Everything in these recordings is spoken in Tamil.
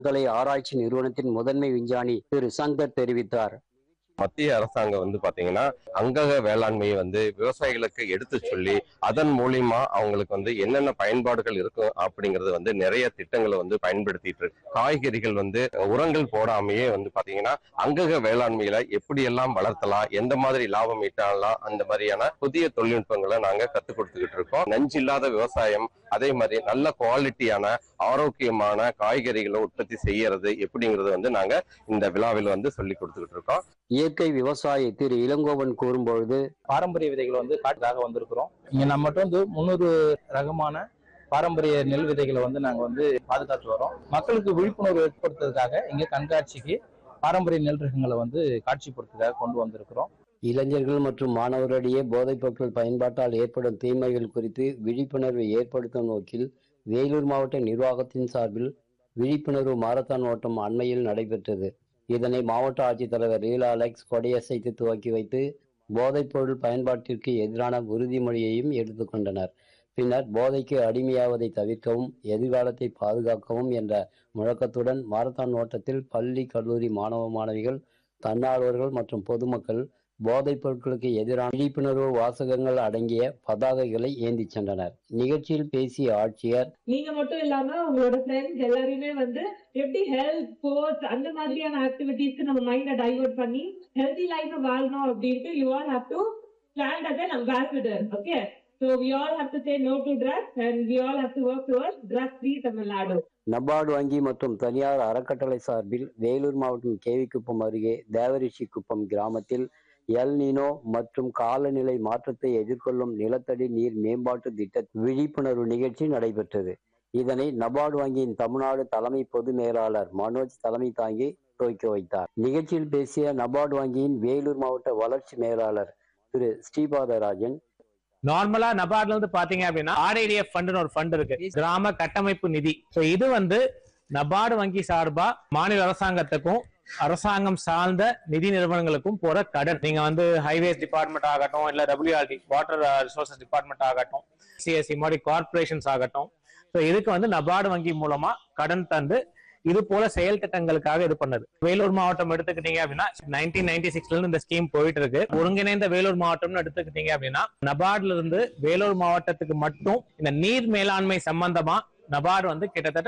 கலை ஆராய்ச்சி நிறுவனத்தின் முதன்மை விஞ்ஞானி திரு சங்கர் தெரிவித்தார். மத்திய அரசாங்கம் பாத்தீங்கன்னா அங்கக வேளாண்மையை விவசாயிகளுக்கு எடுத்து சொல்லி அதன் மூலியமா அவங்களுக்கு என்னென்ன பயன்பாடுகள் இருக்கும் அப்படிங்கறது நிறைய திட்டங்களை பயன்படுத்திட்டு இருக்கு. காய்கறிகள் உரங்கள் போடாமையே பாத்தீங்கன்னா அங்கக வேளாண்மையில எப்படி எல்லாம் வளர்த்தலாம், எந்த மாதிரி லாபம் ஈட்டலாம், அந்த மாதிரியான புதிய தொழில்நுட்பங்களை நாங்க கத்துக் கொடுத்துக்கிட்டு இருக்கோம். நஞ்சு இல்லாத விவசாயம், அதே மாதிரி நல்ல குவாலிட்டியான ஆரோக்கியமான காய்கறிகளை உற்பத்தி செய்யறது எப்படிங்கறது நாங்க இந்த விழாவில் சொல்லி கொடுத்துக்கிட்டு இருக்கோம். இயற்கை விவசாயி திரு இளங்கோவன் கூறும்பொழுது, பாரம்பரிய விதைகள் காட்டுக்காக வந்திருக்கிறோம். இங்க நம்மகிட்ட 300 ரகமான பாரம்பரிய நெல் விதைகளை நாங்க பாதுகாத்து வரோம். மக்களுக்கு விழிப்புணர்வு ஏற்படுத்துறதுக்காக இங்க கண்காட்சிக்கு பாரம்பரிய நெல் ரகங்களை காட்சிப்படுத்துறதுக்காக கொண்டு வந்திருக்கிறோம். இளைஞர்கள் மற்றும் மாணவர்களிடையே போதைப் பொருட்கள் பயன்பாட்டால் ஏற்படும் தீமைகள் குறித்து விழிப்புணர்வை ஏற்படுத்தும் நோக்கில் வேலூர் மாவட்ட நிர்வாகத்தின் சார்பில் விழிப்புணர்வு மாரத்தான் ஓட்டம் அண்மையில் நடைபெற்றது. இதனை மாவட்ட ஆட்சித்தலைவர் ரீலா அலெக்ஸ் கொடையசைத்து துவக்கி வைத்து போதைப் பொருள் பயன்பாட்டிற்கு எதிரான உறுதிமொழியையும் எடுத்துக்கொண்டனர். பின்னர் போதைக்கு அடிமையாவதை தவிர்க்கவும் எதிர்காலத்தை பாதுகாக்கவும் என்ற முழக்கத்துடன் மாரத்தான் ஓட்டத்தில் பள்ளி, கல்லூரி மாணவ மாணவிகள், தன்னார்வலர்கள் மற்றும் பொதுமக்கள் போதைப் பொருட்களுக்கு எதிரான விழிப்புணர்வு வாசகங்கள் அடங்கிய பதாகைகளை ஏந்தி சென்றனர். நிகழ்ச்சியில் பேசிய ஆட்சியர், நீங்க மட்டும் இல்லாம உங்களோட ஃப்ரெண்ட்ஸ் எல்லாருமே எப்படி ஹெல்த், ஸ்போர்ட்ஸ் அந்த மாதிரியான ஆக்டிவிட்டிஸ்க்கு நம்ம மைண்ட டைவர்ட் பண்ணி ஹெல்தி லைஃப் வாழணும் அப்படின்ட்டு you all have to stand as an ambassador. Okay, so we all have to say no to drugs and we all have to work towards drug free Tamil Nadu. NABARD வங்கி மற்றும் தனியார் அறக்கட்டளை சார்பில் வேலூர் மாவட்டம் கேவிக்குப்பம் அருகே தேவரிஷி குப்பம் கிராமத்தில் எல் நீனோ மற்றும் காலநிலை மாற்றத்தை எதிர்கொள்ளும் நிலத்தடி நீர் மேம்பாட்டு திட்ட விழிப்புணர்வு நிகழ்ச்சி நடைபெற்றது. இதனை நபார்டு வங்கியின் தமிழ்நாடு தலைமை பொது மேலாளர் மனோஜ் தலைமை தாங்கி துவக்கி வைத்தார். நிகழ்ச்சியில் பேசிய நபார்டு வங்கியின் வேலூர் மாவட்ட வளர்ச்சி மேலாளர் திரு ஸ்ரீபாதராஜன், நார்மலா நபார்ட்ல பாத்தீங்க அப்படின்னா ஆர்ஐடிஎஃப் ஃபண்ட்னு ஒரு ஃபண்ட் இருக்கு, கிராம கட்டமைப்பு நிதி. இது நபார்டு வங்கி சார்பா மாநில அரசாங்கத்துக்கும் அரசாங்கம் சார்ந்த நிதி நிறுவனங்களுக்கும் போற கடன். நீங்க ஹைவேஸ் டிபார்ட்மெண்ட் ஆகட்டும், இல்ல WRD வாட்டர் ரிசோர்சஸ் டிபார்ட்மெண்ட் ஆகட்டும், CSC மாதிரி கார்பரேஷன்ஸ் ஆகட்டும், இதுக்கு நபார்டு வங்கி மூலமா கடன் தந்து இது போல செயல் திட்டங்களுக்காக இது பண்ணது. வேலூர் மாவட்டம் எடுத்துக்கிட்டீங்க அப்படின்னா 1996ல இருந்து இந்த ஸ்கீம் போயிட்டு இருக்கு. ஒருங்கிணைந்த வேலூர் மாவட்டம்னு எடுத்துக்கிட்டீங்க அப்படின்னா நபார்ட்ல இருந்து வேலூர் மாவட்டத்துக்கு மட்டும் இந்த நீர் மேலாண்மை சம்பந்தமா நபார்டு கிட்டத்தட்ட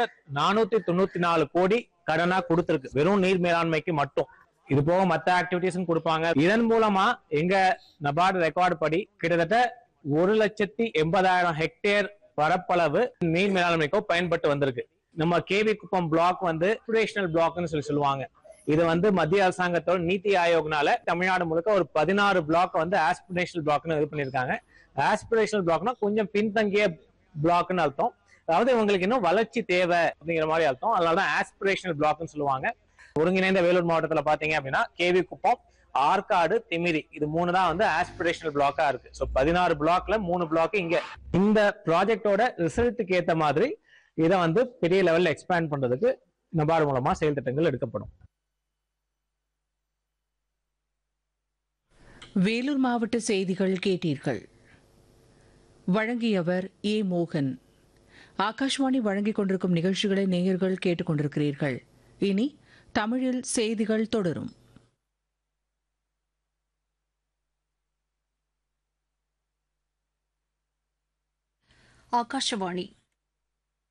494 கோடி கடனா கொடுத்திருக்கு, வெறும் நீர் மேலாண்மைக்கு மட்டும். இது போக மத்த ஆக்டிவிட்டிஸும் கொடுப்பாங்க. இதன் மூலமா எங்க நபார்டு ரெக்கார்டு படி கிட்டத்தட்ட 1,80,000 ஹெக்டேர் பரப்பளவு நீர் மேலாண்மைக்கோ பயன்பட்டு வந்திருக்கு. நம்ம கேவி குப்பம் பிளாக் ஆஸ்பிரேஷனல் பிளாக்னு சொல்லுவாங்க. இது மத்திய அரசாங்கத்தோட நீத்தி ஆயோக்னால தமிழ்நாடு முழுக்க ஒரு 16 பிளாக் ஆஸ்பிரேஷனல் பிளாக்னு இது பண்ணிருக்காங்க. ஆஸ்பிரேஷனல் பிளாக்னா கொஞ்சம் பின்தங்கிய பிளாக்னு அர்த்தம். அதாவது இவங்களுக்கு இன்னும் வளர்ச்சி தேவை அப்படிங்கிற மாதிரி அர்த்தம். அதனாலதான் ஆஸ்பிரேஷனல் பிளாக்னு சொல்லுவாங்க. ஒருங்கிணைந்த வேலூர் மாவட்டத்துல பாத்தீங்க அப்படின்னா கேவி குப்பம், ஆற்காடு, திமிரி, இது 3 தான் ஆஸ்பிரேஷனல் பிளாக்கா இருக்கு. 16 பிளாக்ல 3 பிளாக் இங்க. இந்த ப்ராஜெக்டோட ரிசல்ட்டுக்கு ஏத்த மாதிரி இதை பெரிய லெவல்ல எக்ஸ்பேண்ட் பண்றதுக்கு நபார்டு மூலமா செயல் திட்டங்கள் எடுக்கப்படும். வேலூர் மாவட்ட செய்திகள் கேட்டீர்கள். வழங்கியவர் ஏ மோகன். ஆகாஷ்வாணி வழங்கிக் கொண்டிருக்கும் நிகழ்ச்சிகளை நேயர்கள் கேட்டுக் கொண்டிருக்கிறீர்கள். இனி தமிழில் செய்திகள் தொடரும். ஆகாஷவாணி